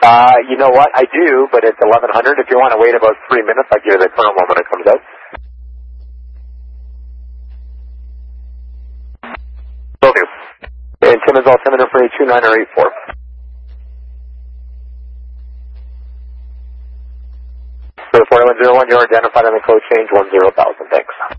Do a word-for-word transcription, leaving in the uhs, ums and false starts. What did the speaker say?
Uh, you know what? I do, but it's eleven hundred. If you want to wait about three minutes, I'll give you the current one when it comes out. Will do. And Tim is all sender for eight two nine or eight four. For the four one zero one, you're identified on the code change one zero thousand. Thanks.